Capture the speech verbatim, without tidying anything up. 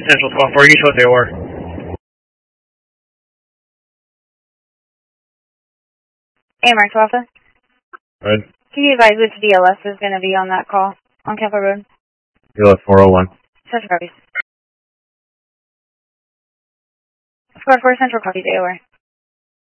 Central twelve four, you told they were. Amex office. Right. Can you advise which D L S is going to be on that call on Campbell Road? D L S four oh one. Central copies. Squad four, Central copies, A O R.